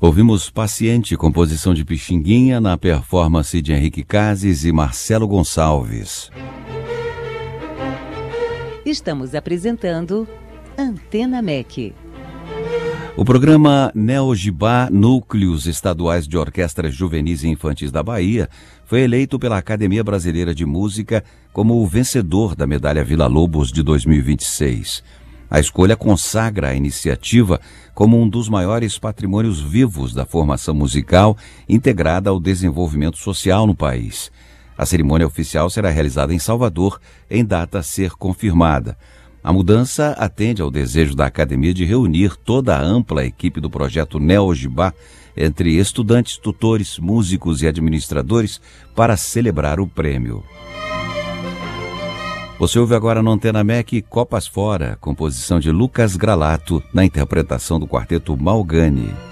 Ouvimos Paciente, composição de Pixinguinha, na performance de Henrique Cases e Marcelo Gonçalves. Estamos apresentando Antena MEC. O programa Neogibá Núcleos Estaduais de Orquestras Juvenis e Infantis da Bahia foi eleito pela Academia Brasileira de Música como o vencedor da Medalha Vila Lobos de 2026. A escolha consagra a iniciativa como um dos maiores patrimônios vivos da formação musical integrada ao desenvolvimento social no país. A cerimônia oficial será realizada em Salvador, em data a ser confirmada. A mudança atende ao desejo da Academia de reunir toda a ampla equipe do projeto Neogibá, entre estudantes, tutores, músicos e administradores, para celebrar o prêmio. Você ouve agora no Antena MEC Copas Fora, composição de Lucas Gralato, na interpretação do quarteto Malgani.